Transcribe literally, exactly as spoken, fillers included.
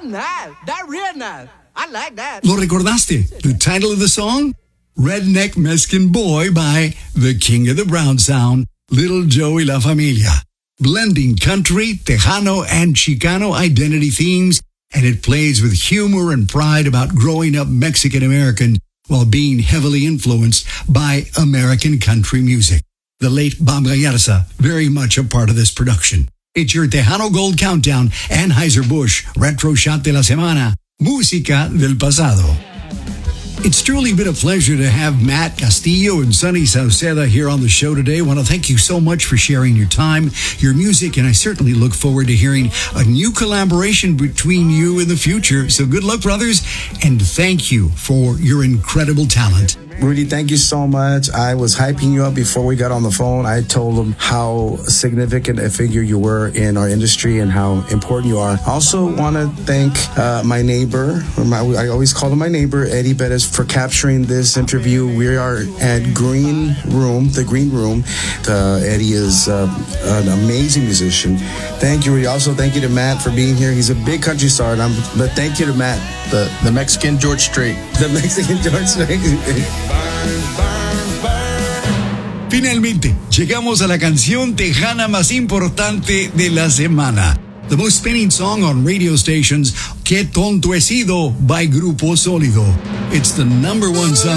nice. That real nice. I like that. Lo recordaste. The title of the song? Redneck Mexican Boy by the King of the Brown Sound, Little Joe y La Familia. Blending country, Tejano, and Chicano identity themes, and it plays with humor and pride about growing up Mexican-American while being heavily influenced by American country music. The late Bob Gallarza, very much a part of this production. It's your Tejano Gold Countdown, Anheuser-Busch Retro Shot de la Semana, Música del Pasado. It's truly been a pleasure to have Matt Castillo and Sonny Sauceda here on the show today. I want to thank you so much for sharing your time, your music, and I certainly look forward to hearing a new collaboration between you in the future. So good luck, brothers, and thank you for your incredible talent. Rudy, thank you so much. I was hyping you up before we got on the phone. I told him how significant a figure you were in our industry and how important you are. I also want to thank uh, my neighbor, or my, I always call him my neighbor, Eddie Perez, for capturing this interview. We are at Green Room, the Green Room. Uh, Eddie is uh, an amazing musician. Thank you, Rudy. Also, thank you to Matt for being here. He's a big country star, and I'm, but thank you to Matt. The, the Mexican George Strait. The Mexican George Strait. Finalmente, llegamos a la canción tejana más importante de la semana. The most spinning song on radio stations, Qué Tonto He Sido by Grupo Sólido. It's the number one song